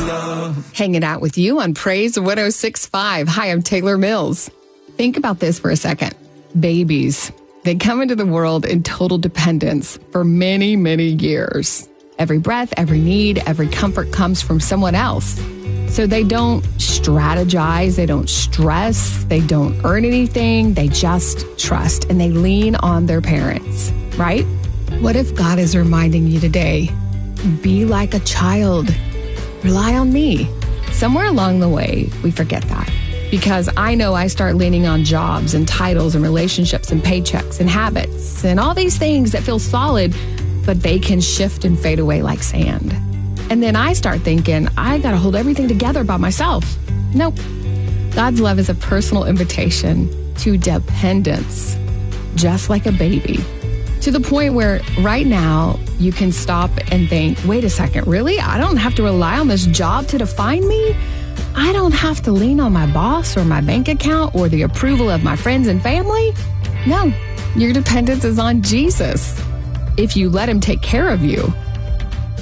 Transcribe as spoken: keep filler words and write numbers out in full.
love. Hanging out with you on Praise one oh six point five. Hi, I'm Taylor Mills. Think about this for a second. Babies, they come into the world in total dependence for many, many years. Every breath, every need, every comfort comes from someone else. So they don't strategize, they don't stress, they don't earn anything, they just trust and they lean on their parents, right? What if God is reminding you today, be like a child, rely on me? Somewhere along the way, we forget that. Because I know I start leaning on jobs and titles and relationships and paychecks and habits and all these things that feel solid, but they can shift and fade away like sand. And then I start thinking, I got to hold everything together by myself. Nope. God's love is a personal invitation to dependence, just like a baby. To the point where right now you can stop and think, wait a second, really? I don't have to rely on this job to define me? I don't have to lean on my boss or my bank account or the approval of my friends and family? No, your dependence is on Jesus. If you let him take care of you,